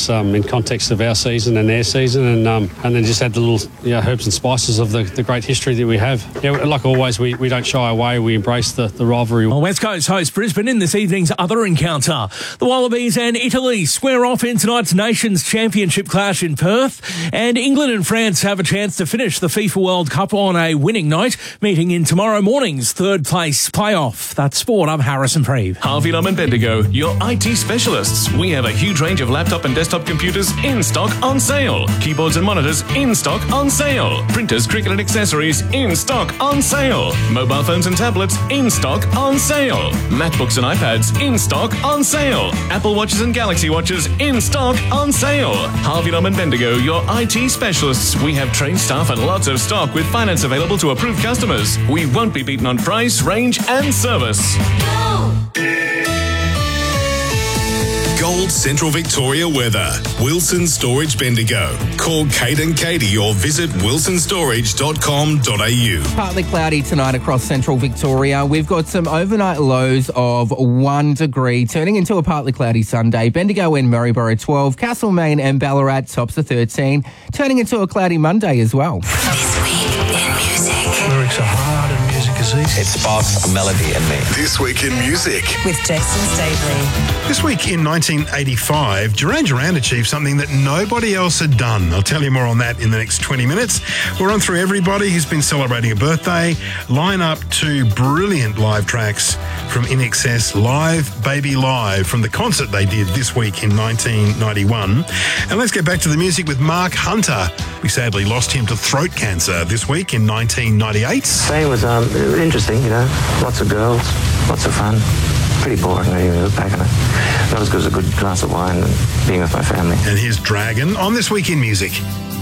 balance in context of our season and their season, and then just add the little herbs and spices of the great history that we have. Like always, we don't shy away. We embrace the rivalry. Well, West Coast host Brisbane in this evening's other encounter. The Wallabies and Italy square off in tonight's Nations Championship clash in Perth, and England and France have a chance to finish the FIFA World Cup on a winning note, meeting in tomorrow morning's third place playoff. That's sport. I'm Harrison Preeve. Harvey Lum and Bendigo, your IT specialists. We have a huge range of laptop and desktop computers in stock on sale. Keyboards and monitors in stock on sale. Printers, cricket and accessories in stock on sale. Mobile phones and tablets in stock on sale. MacBooks and iPads in stock on sale. Apple Watches and Galaxy Watches in stock on sale. Harvey Lum and Bendigo, your IT specialists. We have trained staff and lots of stock with finance available to approved customers. We won't be beaten on price, range and service. Gold Central Victoria weather. Wilson Storage Bendigo. Call Kate and Katie or visit wilsonstorage.com.au. Partly cloudy tonight across central Victoria. We've got some overnight lows of 1 degree, turning into a partly cloudy Sunday. Bendigo and Maryborough 12, Castlemaine and Ballarat tops of 13, turning into a cloudy Monday as well. This week in music. Lyrics are hard and music is easy. It sparks a melody in me. This week in music. With Jason Staveley. This week in 1985, Duran Duran achieved something that nobody else had done. I'll tell you more on that in the next 20 minutes. We'll run through everybody who's been celebrating a birthday, line up 2 brilliant live tracks from In Excess, Live Baby Live, from the concert they did this week in 1991. And let's get back to the music with Mark Hunter. We sadly lost him to throat cancer this week in 1998. Fame was interesting, lots of girls, lots of fun. Pretty boring when you look back on it. Not as good as a good glass of wine and being with my family. And here's Dragon on This Week in Music.